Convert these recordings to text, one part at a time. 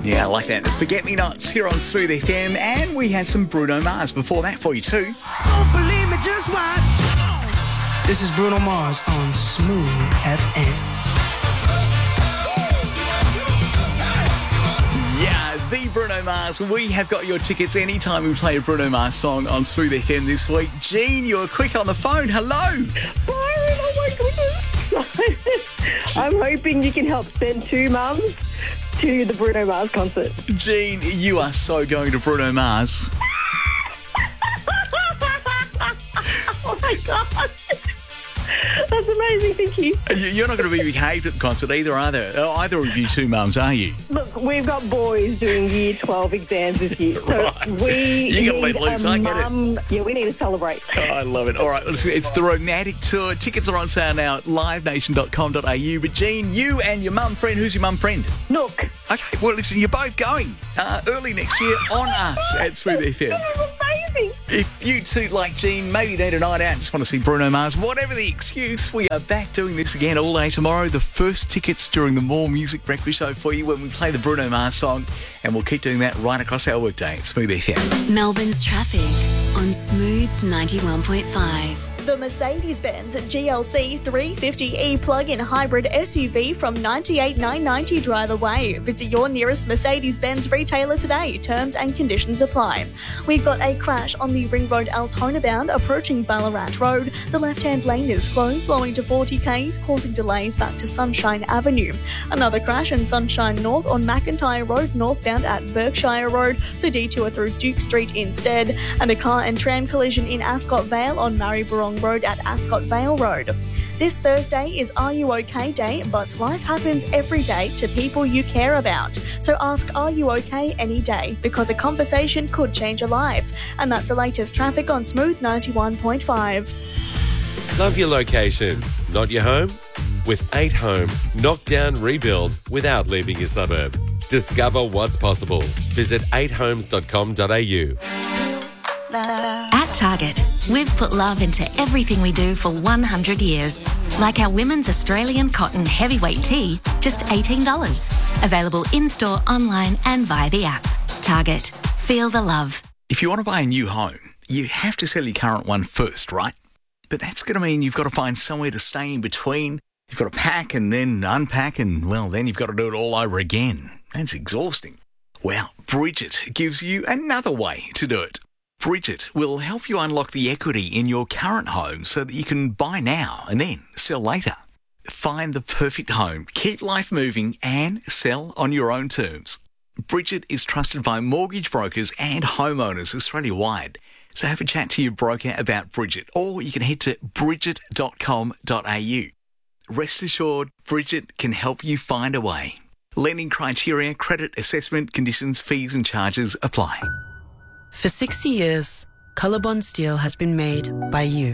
Yeah, I like that. Forget-Me-Nots here on Smooth FM, and we had some Bruno Mars before that for you too. Don't believe me, just watch. This is Bruno Mars on Smooth FM. Yeah, the Bruno Mars. We have got your tickets anytime we play a Bruno Mars song on Smooth FM this week. Jean, you're quick on the phone. Hello. Byron, oh my goodness. I'm hoping you can help send two mums to the Bruno Mars concert. Jean, you are so going to Bruno Mars. Oh my God. That's amazing, thank you. You're not going to be behaved at the concert either, are there? Either of you two mums, are you? Look, we've got boys doing year 12 exams this year. So Right. we You gotta need let loose, I get it. Yeah, we need to celebrate. Oh, I love it. All right, listen, it's the Romantic Tour. Tickets are on sale now at livenation.com.au. But Jean, you and your mum friend, who's your mum friend? Look. Okay, well, listen, you're both going early next year on us at Smooth FM. This is amazing. If you two, like Jean, maybe need a night out, just want to see Bruno Mars, whatever the excuse, we are back doing this again all day tomorrow. The first tickets during the More Music Breakfast Show for you when we play the Bruno Mars song, and we'll keep doing that right across our workday at Smooth FM. Melbourne's traffic on Smooth 91.5. The Mercedes-Benz GLC 350e plug-in hybrid SUV from $98,990 drive away. Visit your nearest Mercedes-Benz retailer today. Terms and conditions apply. We've got a crash on the Ring Road Altona bound approaching Ballarat Road. The left-hand lane is closed, slowing to 40 k's, causing delays back to Sunshine Avenue. Another crash in Sunshine North on McIntyre Road northbound at Berkshire Road, so detour through Duke Street instead. And a car and tram collision in Ascot Vale on Maribyrnong Road at Ascot Vale Road. This Thursday is Are You OK Day, but life happens every day to people you care about. So ask Are You OK any day, because a conversation could change a life. And that's the latest traffic on Smooth 91.5. Love your location, not your home? With 8 homes, knock down, rebuild without leaving your suburb. Discover what's possible. Visit 8homes.com.au. At Target, we've put love into everything we do for 100 years. Like our women's Australian cotton heavyweight tee, just $18. Available in-store, online and via the app. Target. Feel the love. If you want to buy a new home, you have to sell your current one first, right? But that's going to mean you've got to find somewhere to stay in between. You've got to pack and then unpack and, well, then you've got to do it all over again. That's exhausting. Well, Bridget gives you another way to do it. Bridget will help you unlock the equity in your current home so that you can buy now and then sell later. Find the perfect home, keep life moving and sell on your own terms. Bridget is trusted by mortgage brokers and homeowners Australia-wide. So have a chat to your broker about Bridget, or you can head to bridget.com.au. Rest assured, Bridget can help you find a way. Lending criteria, credit assessment, conditions, fees and charges apply. For 60 years, Colorbond Steel has been made by you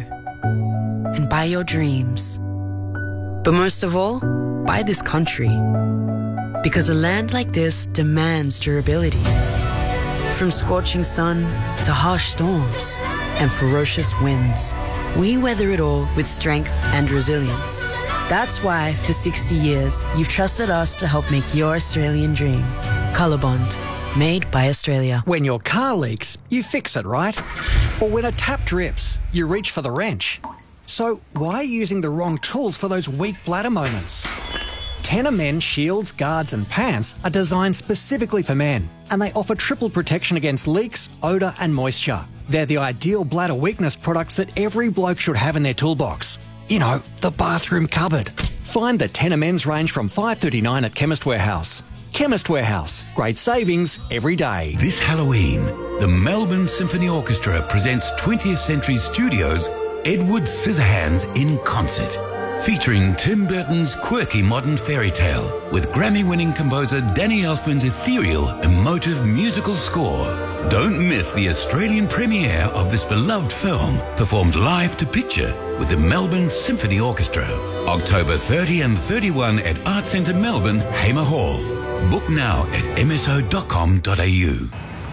and by your dreams. But most of all, by this country. Because a land like this demands durability. From scorching sun to harsh storms and ferocious winds, we weather it all with strength and resilience. That's why, for 60 years, you've trusted us to help make your Australian dream. Colorbond. Made by Australia. When your car leaks, you fix it, right? Or when a tap drips, you reach for the wrench. So why are you using the wrong tools for those weak bladder moments? Tenor Men shields, guards and pants are designed specifically for men, and they offer triple protection against leaks, odour and moisture. They're the ideal bladder weakness products that every bloke should have in their toolbox. You know, the bathroom cupboard. Find the Tenor Men's range from $5.39 at Chemist Warehouse. Chemist Warehouse. Great savings every day. This Halloween, the Melbourne Symphony Orchestra presents 20th Century Studios' Edward Scissorhands in concert, featuring Tim Burton's quirky modern fairy tale with Grammy-winning composer Danny Elfman's ethereal, emotive musical score. Don't miss the Australian premiere of this beloved film, performed live to picture with the Melbourne Symphony Orchestra. October 30 and 31 at Arts Centre Melbourne, Hamer Hall. Book now at mso.com.au.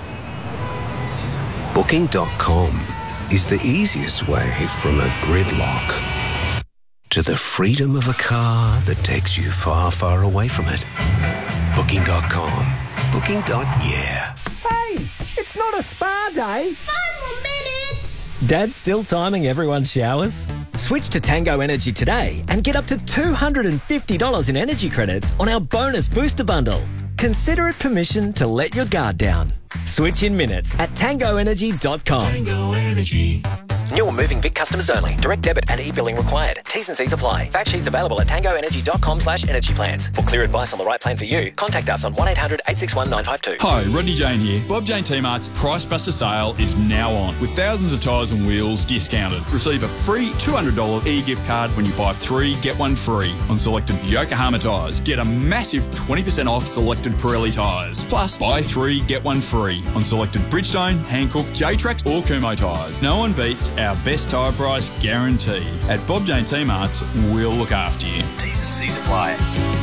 Booking.com is the easiest way from a gridlock to the freedom of a car that takes you far, far away from it. Booking.com Booking.yeah. Hey, it's not a spa day. 5 more minutes. Dad's still timing everyone's showers? Switch to Tango Energy today and get up to $250 in energy credits on our bonus booster bundle. Consider it permission to let your guard down. Switch in minutes at tangoenergy.com. Tango Energy. New or moving Vic customers only. Direct debit and e-billing required. T's and C's apply. Fact sheets available at tangoenergy.com/energy plans. For clear advice on the right plan for you, contact us on 1800 861 952. Hi, Rodney Jane here. Bob Jane T-Mart's Price Buster sale is now on with thousands of tyres and wheels discounted. Receive a free $200 e-gift card when you buy 3, get 1 free on selected Yokohama tyres. Get a massive 20% off selected Pirelli tyres. Plus, buy 3, get 1 free on selected Bridgestone, Hankook, J-Trax or Kumho tyres. No one beats our best tyre price guarantee. At Bob Jane T-Mart's, we'll look after you. T's and C's apply.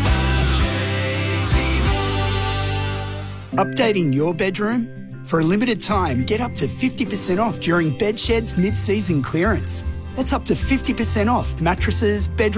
Updating your bedroom? For a limited time, get up to 50% off during Bedshed's mid-season clearance. That's up to 50% off mattresses, bedroom